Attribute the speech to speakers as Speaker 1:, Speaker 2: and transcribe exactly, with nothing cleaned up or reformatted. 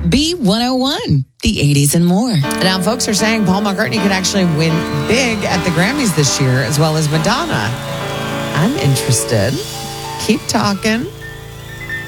Speaker 1: B one oh one, the eighties and more.
Speaker 2: Now, folks are saying Paul McCartney could actually win big at the Grammys this year, as well as Madonna. I'm interested. Keep talking.